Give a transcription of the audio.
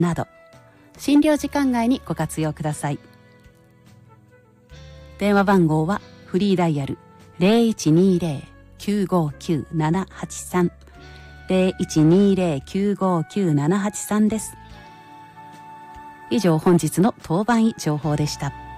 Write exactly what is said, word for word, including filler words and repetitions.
など診療時間外にご活用ください。電話番号はフリーダイヤル ゼロいちにゼロ きゅうごきゅう ななはちさん ゼロいちにゼロ きゅうごきゅう ななはちさんです。以上、本日の当番医情報でした。